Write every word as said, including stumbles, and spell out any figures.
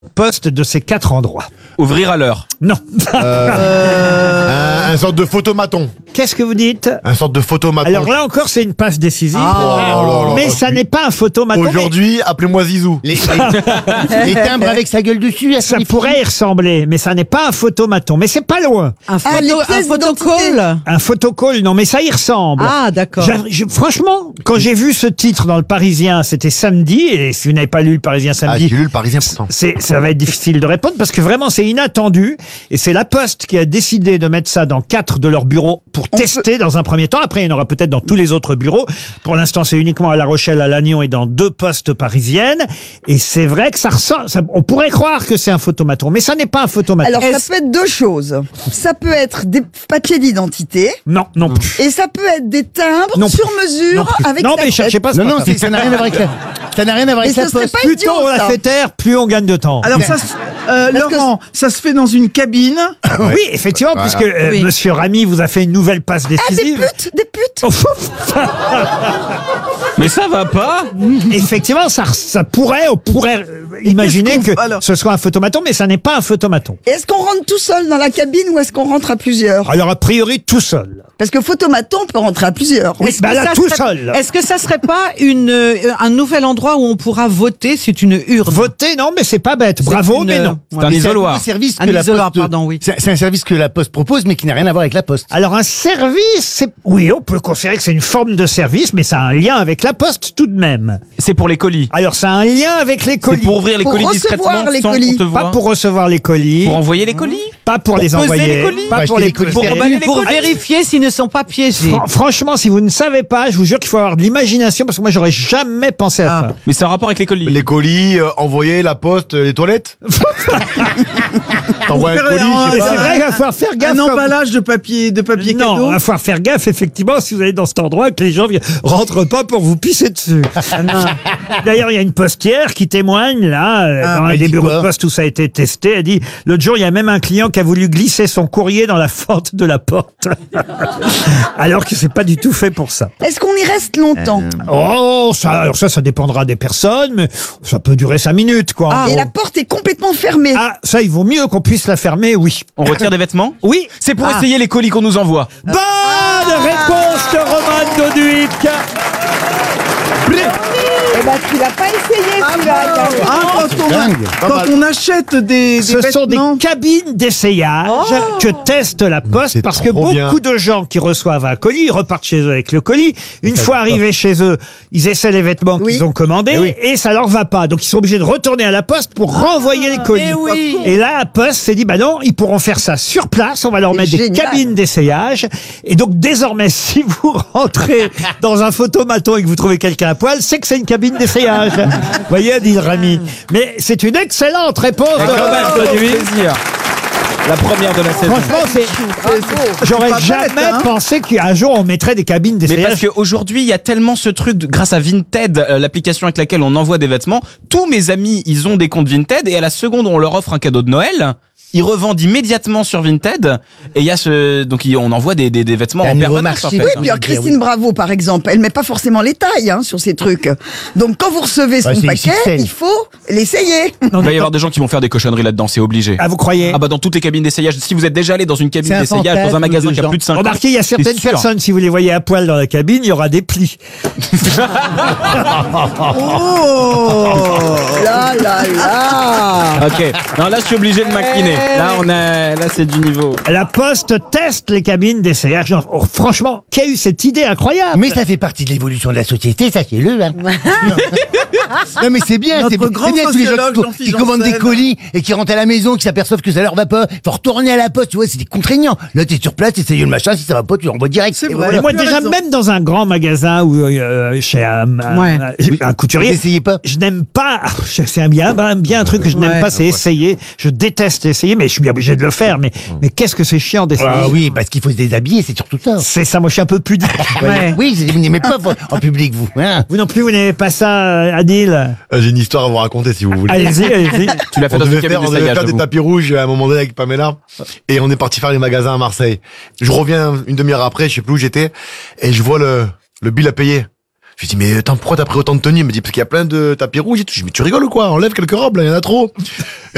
poste de ces quatre endroits. Ouvrir à l'heure. Non. Euh, un, un sorte de photomaton. Qu'est-ce que vous dites? Un sorte de photomaton. Alors là encore, c'est une passe décisive. Ah, oh là là, mais là, ça oui. n'est pas un photomaton. Aujourd'hui, appelez-moi Zizou. Les, les, les timbres avec sa gueule dessus. elles sont Ça des pourrait y ressembler, mais ça n'est pas un photomaton. Mais c'est pas loin. Un, photo, les un pièces photocall. Un photocall, non, mais ça y ressemble. Ah, d'accord. J'a- je- franchement, quand j'ai vu ce titre dans le Parisien, c'était samedi, et si vous n'avez pas lu le Parisien Ah, samedi, j'ai lu le Parisien pourtant. c'est, ça va être difficile de répondre parce que vraiment c'est inattendu et c'est la Poste qui a décidé de mettre ça dans quatre de leurs bureaux pour tester dans un premier temps. Après, il y en aura peut-être dans tous les autres bureaux. Pour l'instant, c'est uniquement à La Rochelle, à Lannion et dans deux postes parisiennes. Et c'est vrai que ça ressemble, ça- on pourrait croire que c'est un photomaton, mais ça n'est pas un photomaton. Alors, ça Est-ce- peut être deux choses. Ça peut être des papiers d'identité non, non plus. et ça peut être des timbres Non sur plus. mesure Non, plus. avec non sa mais tête. cherchez pas Non, ça. non, c'est- ça n'a rien à voir avec la, ça n'a rien à voir avec Mais la ce serait poste. pas Plus idiot, tôt on la ça. fait taire, plus on gagne de temps. Alors ça, se- euh, Parce que Laurent, ça se fait dans une cabine. Oui, effectivement, Voilà. puisque euh, Oui. Monsieur Ramy vous a fait une nouvelle passe Ah, des décisive. putes, des putes. Oh, Mais ça va pas. Effectivement, ça, ça pourrait, on pourrait euh, imaginer qu'est-ce qu'on que fait, alors ce soit un photomaton, mais ça n'est pas un photomaton. Est-ce qu'on rentre tout seul dans la cabine ou est-ce qu'on rentre à plusieurs? Alors a priori tout seul. Parce que photomaton, on peut rentrer à plusieurs. Oui, Est-ce bah que là ça tout serait- seul. Est-ce que ça serait pas une, euh, un nouvel endroit où on pourra voter? C'est une urne. Voter, non, mais c'est pas bête. Bravo, une, mais euh, non. C'est un Mais isoloir. un service Un que la isoloir, poste, pardon, oui. C'est c'est un service que la poste propose, mais qui n'a rien à voir avec la poste. Alors un service, c'est oui, on peut considérer que c'est une forme de service, mais ça a un lien avec la Poste tout de même. C'est pour les colis. Alors ça a un lien avec les C'est colis. pour ouvrir les Pour colis recevoir discrètement les sans colis. qu'on te Pas voit. pour recevoir les colis, Pour envoyer les colis. pas pour, les peser envoyer, les colis. pas Pour pour acheter les des colis pour- sérieux. emballer les Pour colis. vérifier s'ils ne sont pas piégés. Fran- Franchement, si vous ne savez pas, je vous jure qu'il faut avoir de l'imagination parce que moi j'aurais jamais pensé à Ah. ça. Mais c'est un rapport avec les colis. Les colis, euh, envoyer la poste, euh, les toilettes. T'envoies un Faire colis, un- je sais Et pas. c'est vrai qu'il va falloir faire gaffe. Un comme- emballage de papier, de papier Non, cadeau. il va falloir faire gaffe effectivement si vous allez dans cet endroit que les gens ne rentrent pas pour vous pisser dessus. D'ailleurs, il y a une postière qui témoigne là euh, Ah, dans un elle des dit bureaux quoi de poste où ça a été testé. Elle dit l'autre jour, il y a même un client qui a voulu glisser son courrier dans la fente de la porte, alors que c'est pas du tout fait pour ça. Est-ce qu'on y reste longtemps? Oh, ça, alors ça, ça dépendra des personnes, mais ça peut durer cinq minutes, quoi. en Et gros. la porte est complètement fermée. Ah, ça, il vaut mieux qu'on puisse la fermer, oui. On retire des vêtements. Oui. C'est pour essayer les colis qu'on nous envoie. Bonne réponse de Roman Doduic. Eh ben, tu l'as pas essayé, celui-là. Yann. Ah, quand on, dingue. quand on achète des, des Ce sont des vêtements. cabines d'essayage que teste la Poste c'est parce que trop beaucoup bien. de gens qui reçoivent un colis, ils repartent chez eux avec le colis. Une fois arrivés chez eux, ils essaient les vêtements Oui. qu'ils ont commandés et ça leur va pas. Donc ils sont obligés de retourner à la Poste pour renvoyer les colis. eh oui. Et là, la Poste s'est dit, bah non, ils pourront faire ça sur place. On va leur C'est mettre des génial. cabines d'essayage. Et donc désormais, si vous rentrez dans un photomaton et que vous trouvez quelqu'un à poil, c'est que c'est une cabine d'essayage. Vous voyez, dit Rami. Mais c'est une excellente réponse de Roman Doduic. plaisir. La première de la saison. Franchement, c'est. J'aurais pas bête, jamais hein. pensé qu'un jour on mettrait des cabines Mais parce d'essayage. qu'aujourd'hui, il y a tellement ce truc, de- grâce à Vinted, euh, l'application avec laquelle on envoie des vêtements, tous mes amis, ils ont des comptes Vinted et à la seconde où on leur offre un cadeau de Noël, ils revendent immédiatement sur Vinted et il y a ce, donc il- on envoie des, des, des vêtements Il y a en un nouveau permanence. marché. En fait, Oui, Oui, hein. puis alors, Christine Bravo, par exemple, elle met pas forcément les tailles hein, sur ces trucs. Donc, quand vous recevez son Ouais, c'est paquet, X L. il faut l'essayer. Il va y avoir des gens qui vont faire des cochonneries là-dedans, c'est obligé. Ah, vous croyez? Ah bah dans toutes les cabines d'essayage, si vous êtes déjà allé dans une cabine C'est un d'essayage, dans un fantasme magasin de qui a gens. plus de cinq ans, Remarquez, il y a certaines c'est sûr. personnes, si vous les voyez à poil dans la cabine, il y aura des plis. Oh Là, là, là. Ok, non là je suis obligé de m'incliner. Là on a, là c'est du niveau. La Poste teste les cabines d'essayage. Non, oh, franchement, qui a eu cette idée incroyable? Mais ça fait partie de l'évolution de la société, sachez-le. Hein. Non mais c'est bien, Notre c'est grand c'est bien tous les gens sociologue, qui, Jean-Philippe qui commandent des Janssen. colis et qui rentrent à la maison, qui s'aperçoivent que ça leur va pas. Faut retourner à la poste, tu vois, c'est contraignant. Là t'es sur place, t'essayes le machin, si ça va pas, tu l'envoies direct. C'est Et vrai. voilà. Et moi, tu as déjà, raison. même dans un grand magasin ou euh, chez un, un, Ouais. un- un couturier, Vous essayez pas? je n'aime pas. C'est un bien, ben, bien un truc que je n'aime Ouais. pas, c'est essayer. Je déteste essayer, mais je suis bien obligé de le faire. Mais, mais qu'est-ce que c'est chiant d'essayer. Ah oui, parce qu'il faut se déshabiller, c'est surtout ça. C'est ça, moi, je suis un peu pudique. Ouais. Oui, vous n'aimez pas en public, vous. Hein. Vous non plus, vous n'aimez pas ça, euh, Adil? Euh, J'ai une histoire à vous raconter si vous voulez. Allez-y, allez-y. Tu l'as fait On dans une devait cabine faire, on devait d'essayage. faire des j'avoue. tapis rouges à un moment donné avec Pamela et on est parti faire les magasins à Marseille. Je reviens une demi-heure après, je sais plus où j'étais et je vois le, le bill à payer. Je lui dis mais attends, pourquoi t'as pris autant de tenues? Il me dit parce qu'il y a plein de tapis rouges et tout. Je dis mais tu rigoles ou quoi? Enlève quelques robes là, il y en a trop.